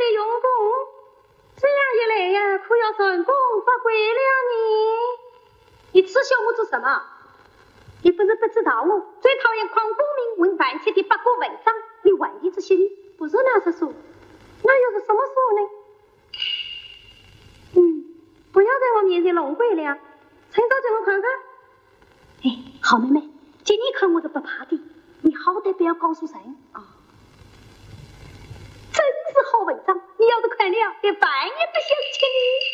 的用功，这样一来呀，可要成功发挥了呢。你耻笑我做什么？你不是不知道我最讨厌诳功名闻万切的八股文章，你万一之心不是那是书，那又是什么书呢？不要在我面前弄鬼了，趁早叫我看看。哎，好妹妹，见你看我都不怕的，你好歹不要告诉人啊！真是好文章，你要是看了，连饭也不想吃。